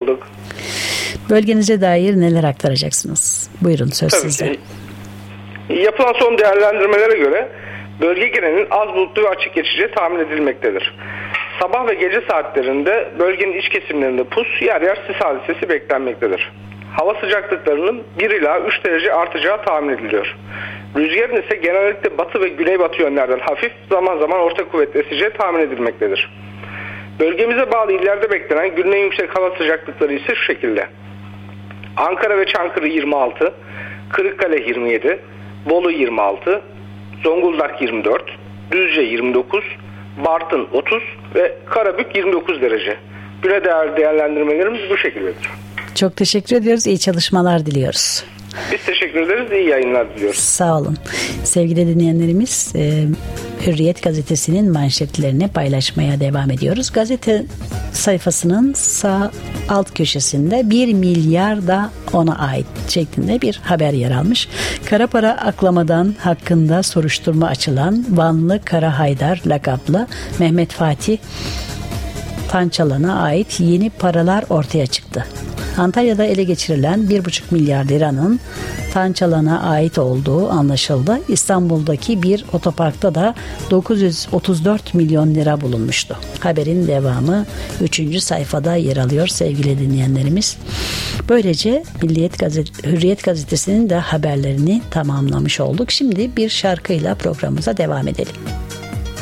bulduk. Bölgenize dair neler aktaracaksınız? Buyurun, söz sizde. Yapılan son değerlendirmelere göre bölge genelinin az bulutlu ve açık geçeceği tahmin edilmektedir. Sabah ve gece saatlerinde bölgenin iç kesimlerinde pus, yer yer sis hadisesi beklenmektedir. Hava sıcaklıklarının 1 ila 3 derece artacağı tahmin ediliyor. Rüzgarın ise genellikle batı ve güneybatı yönlerden hafif, zaman zaman orta kuvvetli eseceği tahmin edilmektedir. Bölgemize bağlı illerde beklenen günün en yüksek hava sıcaklıkları ise şu şekilde: Ankara ve Çankırı 26, Kırıkkale 27, Bolu 26, Zonguldak 24, Düzce 29, Bartın 30 ve Karabük 29 derece. Güne değerlendirmelerimiz bu şekildedir. Çok teşekkür ediyoruz. İyi çalışmalar diliyoruz. Biz teşekkür ederiz. İyi yayınlar diliyoruz. Sağ olun. Sevgili dinleyenlerimiz, Hürriyet gazetesinin manşetlerini paylaşmaya devam ediyoruz. Gazete sayfasının sağ alt köşesinde 1 milyar da ona ait şeklinde bir haber yer almış. Kara para aklamadan hakkında soruşturma açılan Vanlı Kara Haydar lakaplı Mehmet Fatih Tançalan'a ait yeni paralar ortaya çıktı. Antalya'da ele geçirilen 1,5 milyar liranın Tançalan'a ait olduğu anlaşıldı. İstanbul'daki bir otoparkta da 934 milyon lira bulunmuştu. Haberin devamı 3. sayfada yer alıyor sevgili dinleyenlerimiz. Böylece Hürriyet gazetesinin de haberlerini tamamlamış olduk. Şimdi bir şarkıyla programımıza devam edelim.